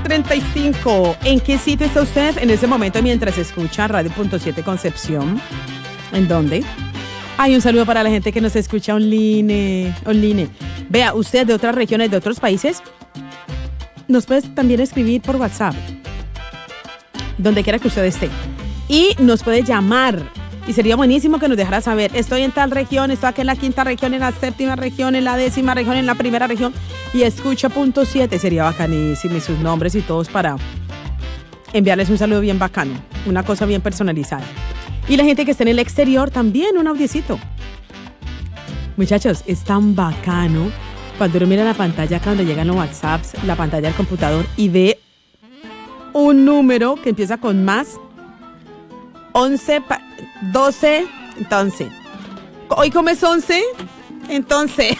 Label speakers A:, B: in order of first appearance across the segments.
A: 7:35. ¿En qué sitio está usted en ese momento mientras escucha Radio Punto 7 Concepción? ¿En dónde? Hay un saludo para la gente que nos escucha online. Vea, usted de otras regiones, de otros países, nos puede también escribir por WhatsApp, donde quiera que usted esté. Y nos puede llamar. Y sería buenísimo que nos dejara saber, estoy en tal región, estoy aquí en la 5ª región, en la 7ª región, en la 10ª región, en la 1ª región, y escucha Punto 7. Sería bacanísimo, y sus nombres y todos para enviarles un saludo bien bacano, una cosa bien personalizada. Y la gente que está en el exterior también, un audiecito. Muchachos, es tan bacano cuando uno mira la pantalla acá donde llegan los WhatsApps, la pantalla del computador, y ve un número que empieza con más 11, 12, entonces. ¿Hoy comes 11? Entonces.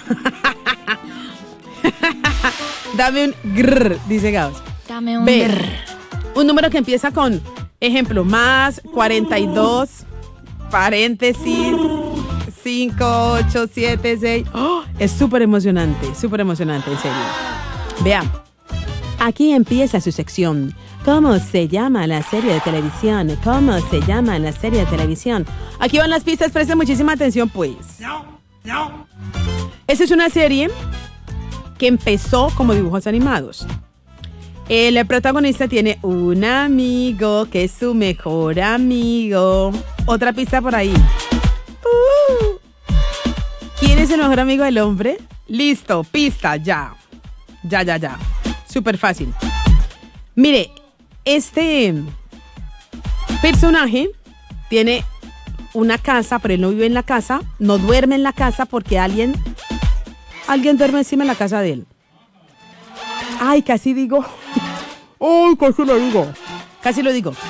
A: Dame un grrr, dice Gauss.
B: Dame un grrr.
A: Un número que empieza con, ejemplo, más 42, paréntesis, 5, 8, 7, 6. ¡Oh! Es súper emocionante, en serio. Vean, aquí empieza su sección. ¿Cómo se llama la serie de televisión? ¿Cómo se llama la serie de televisión? Aquí van las pistas, presten muchísima atención, pues. No. Esa es una serie que empezó como dibujos animados. El protagonista tiene un amigo que es su mejor amigo. Otra pista por ahí. ¿Quién es el mejor amigo del hombre? Listo, pista, ya. Súper fácil. Mire, este personaje tiene una casa, pero él no vive en la casa, no duerme en la casa porque alguien duerme encima de la casa de él. Ay, casi digo. Ay, casi lo digo.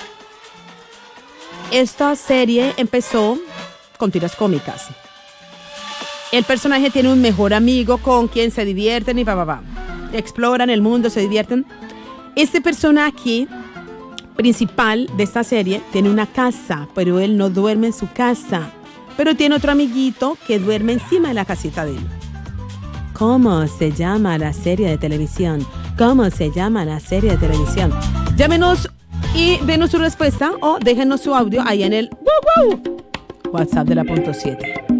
A: Esta serie empezó con tiras cómicas. El personaje tiene un mejor amigo con quien se divierten y exploran el mundo, se divierten. Este personaje principal de esta serie tiene una casa, pero él no duerme en su casa. Pero tiene otro amiguito que duerme encima de la casita de él. ¿Cómo se llama la serie de televisión? ¿Cómo se llama la serie de televisión? Llámenos y denos su respuesta o déjenos su audio ahí en el WhatsApp de la Punto 7.